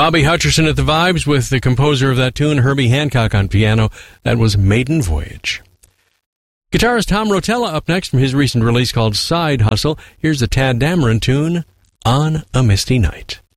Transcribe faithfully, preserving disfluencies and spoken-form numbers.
Bobby Hutcherson at the Vibes with the composer of that tune, Herbie Hancock, on piano. That was Maiden Voyage. Guitarist Tom Rotella up next from his recent release called Side Hustle. Here's the Tad Dameron tune, On a Misty Night.